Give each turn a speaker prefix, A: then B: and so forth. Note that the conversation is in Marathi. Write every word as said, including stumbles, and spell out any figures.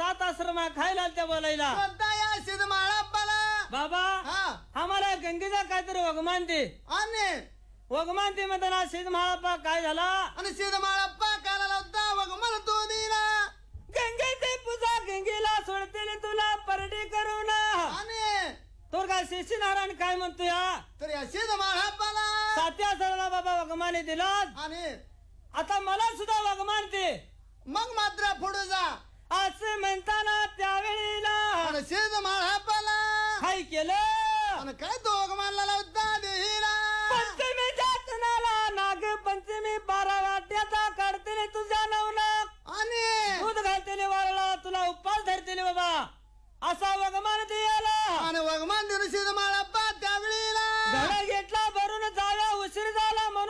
A: सात आश्रमा खायला त्या बोलायला
B: स्वतः या सिद्ध माळाप्पाला
A: बाबा
B: हा
A: आम्हाला गंगेचा काहीतरी वगमानते
B: आणि
A: वगमानते म्हणताना सिद्ध माळाप्पा काय झाला
B: आणि सिद्ध माळाप्पा काला लावता वग मला तो दिला
A: गंगेची पूजा गंगेला सोडतेले तुला परडी करून
B: आणि
A: तो काय शिशी नारायण काय म्हणतो या
B: तर या सिद्ध माळाप्पाला
A: सात्या सरला बाबा वगमाने दिला
B: आणि
A: आता मला सुद्धा वगमानते
B: मग मात्र पुढे जा
A: असे म्हणताना त्यावेळेला
B: आणि सिद्ध माळाप्पाला
A: काय केलं
B: आणि काय तो वग मानला लावता